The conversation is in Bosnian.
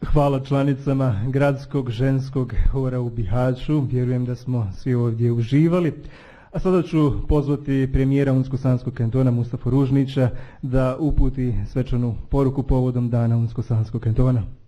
Hvala članicama Gradskog ženskog hora u Bihaću. Vjerujem da smo svi ovdje uživali. A sada ću pozvati premijera Unsko-Sanskog kantona Mustafu Ružnića da uputi svečanu poruku povodom Dana Unsko-Sanskog kantona.